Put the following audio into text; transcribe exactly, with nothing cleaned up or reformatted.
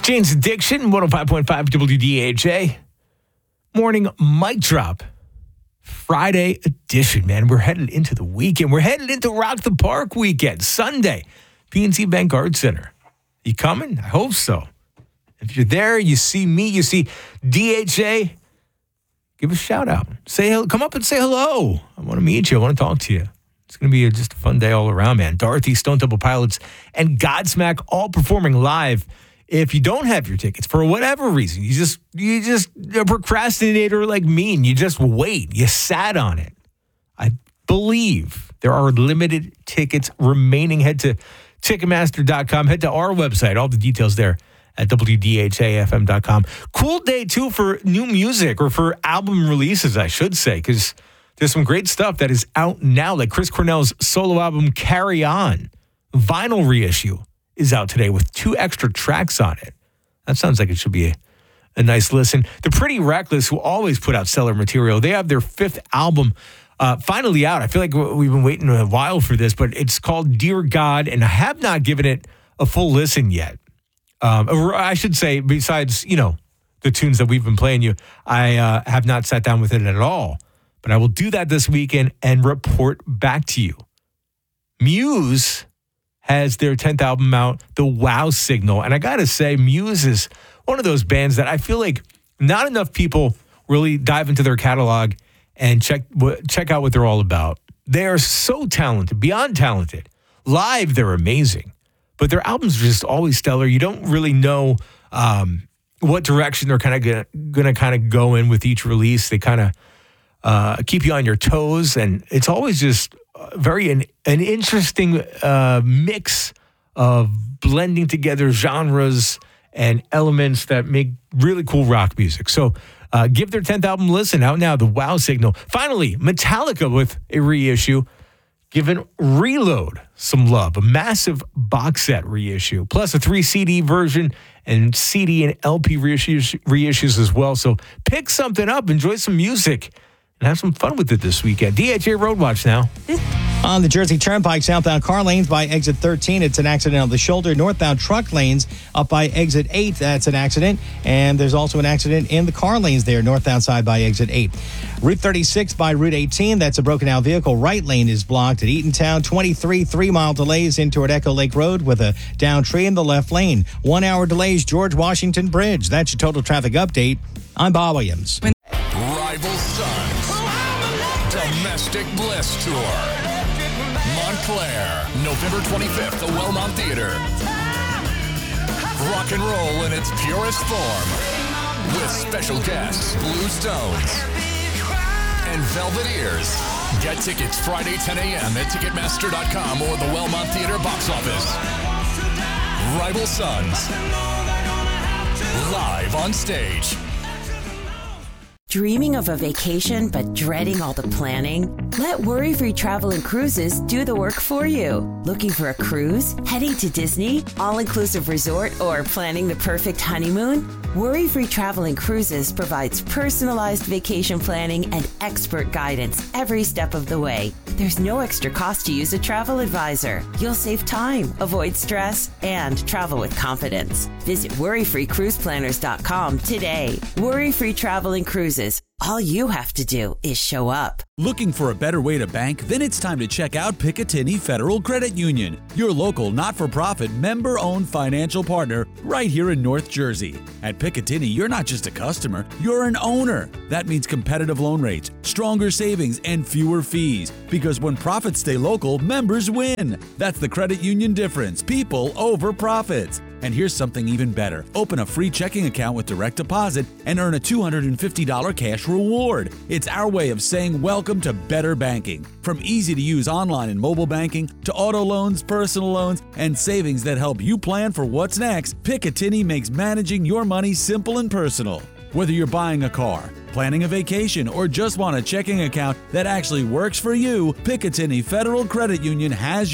Jane's Addiction, one oh five point five W D H A. Morning mic drop. Friday edition, man. We're headed into the weekend. We're headed into Rock the Park weekend. Sunday, P N C Bank Art Center. You coming? I hope so. If you're there, you see me, you see D H A, give a shout out. Say hello. Come up and say hello. I want to meet you. I want to talk to you. It's going to be a, just a fun day all around, man. Dorothy, Stone Temple Pilots, and Godsmack all performing live. If you don't have your tickets for whatever reason, you just you just a procrastinator like me, and you just wait. You sat on it. I believe there are limited tickets remaining. Head to Ticketmaster dot com. Head to our website. All the details there at W D H A F M dot com. Cool day, too, for new music, or for album releases, I should say, because there's some great stuff that is out now, like Chris Cornell's solo album, Carry On. Vinyl reissue is out today with two extra tracks on it. That sounds like it should be a, a nice listen. The Pretty Reckless, who always put out stellar material, they have their fifth album uh, finally out. I feel like we've been waiting a while for this, but it's called Dear God, and I have not given it a full listen yet. Um, or I should say, besides, you know, the tunes that we've been playing you, I uh, have not sat down with it at all. But I will do that this weekend and report back to you. Muse has their tenth album out, The Wow Signal. And I got to say, Muse is one of those bands that I feel like not enough people really dive into their catalog and check check out what they're all about. They are so talented, beyond talented. Live, they're amazing. But their albums are just always stellar. You don't really know um, what direction they're kind of going to kind of go in with each release. They kind of uh, keep you on your toes. And it's always just very an, an interesting uh, mix of blending together genres and elements that make really cool rock music. So uh, give their tenth album a listen. Out now, The Wow Signal. Finally, Metallica with a reissue, giving Reload some love. A massive box set reissue, plus a three C D version and C D and L P reissues, reissues as well. So pick something up, enjoy some music, and have some fun with it this weekend. D H A Road Watch now. On the Jersey Turnpike, southbound car lanes by exit thirteen, it's an accident on the shoulder. Northbound truck lanes up by exit eight, that's an accident. And there's also an accident in the car lanes there, northbound side by exit eight. Route thirty-six by Route eighteen, that's a broken down vehicle. Right lane is blocked at Eatontown. twenty-three three-mile delays in toward Echo Lake Road with a down tree in the left lane. One-hour delays, George Washington Bridge. That's your total traffic update. I'm Bob Williams. Rival Sons Domestic Bliss Tour. Montclair, November twenty-fifth, the Wellmont Theater. Rock and roll in its purest form, with special guests Blue Stones and Velvet Ears. Get tickets Friday ten a.m. at Ticketmaster dot com or the Wellmont Theater box office. Rival Sons, live on stage. Dreaming of a vacation but dreading all the planning? Let Worry-Free Travel and Cruises do the work for you. Looking for a cruise? Heading to Disney? All-inclusive resort? Or planning the perfect honeymoon? Worry-Free Travel and Cruises provides personalized vacation planning and expert guidance every step of the way. There's no extra cost to use a travel advisor. You'll save time, avoid stress, and travel with confidence. Visit worry free cruise planners dot com today. Worry-Free Travel and Cruises. All you have to do is show up. Looking for a better way to bank? Then it's time to check out Picatinny Federal Credit Union, your local not-for-profit member-owned financial partner right here in North Jersey. At Picatinny, you're not just a customer, you're an owner. That means competitive loan rates, stronger savings, and fewer fees. Because when profits stay local, members win. That's the credit union difference. People over profits. And here's something even better. Open a free checking account with direct deposit and earn a two hundred fifty dollars cash reward. It's our way of saying welcome to better banking. From easy-to-use online and mobile banking to auto loans, personal loans, and savings that help you plan for what's next, Picatinny makes managing your money simple and personal. Whether you're buying a car, planning a vacation, or just want a checking account that actually works for you, Picatinny Federal Credit Union has